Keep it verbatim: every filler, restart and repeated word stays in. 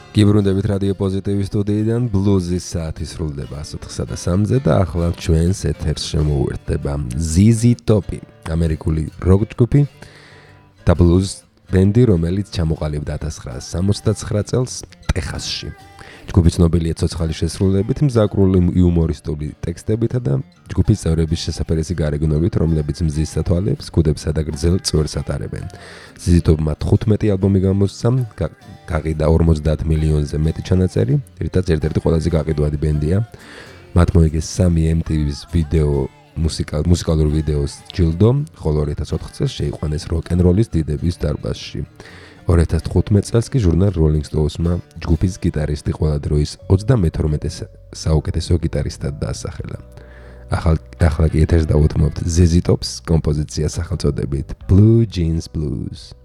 გიბრუნდებით რადიო პოზიტივის სტუდიიდან ბლუზის საათი სრულდება ათოთხსა და სამზე და ახლა ჩვენს ეთერს შემოუერთდება ზიზი ტოპი, ამერიკული როკ ჯგუფი და ბლუზ ბენდი, რომელიც ჩამოყალიბდა ათას ცხრაასა სამოცდათცხრა წელს ტეხასში. ჯგუფი ცნობილია ცოცხალი შესრულებით, მზაკრული იუმორისტული ტექსტებითა და ჯგუფის წევრების შესაფერისი გარეგნობით, რომლებიც მზის სათვალეებს, ქუდებსა და გრძელ წვერს ატარებენ. ზიზი ტოპმა თხუთმეტი ალბომი გამოსცა, გაყიდა ორმოცდაათ მილიონზე მეტი ჩანაწერი, რითაც ერთ-ერთი ყველაზე გაყიდვადი ბენდია. მათ მოიგეს სამი ემ ტი ვი-ის ვიდეო მუსიკალ მუსიკალური ვიდეოს ჯილდო, ხოლო ორი ათას ოთხ წელს შეიყვანეს როკ-ენ-როლის დიდების დარბაზში. ორი ათას თხუთმეტ წელს კი ჟურნალ Rolling Stone-მა ჯგუფის გიტარისტი ყველა დროის ოცდამეთორმეტე საუკეთესო გიტარისტად დაასახელა. ახლა კი ეთერს დავუთმობთ ზიზი ტოპს კომპოზიციას სახელწოდებით Blue Jeans Blues.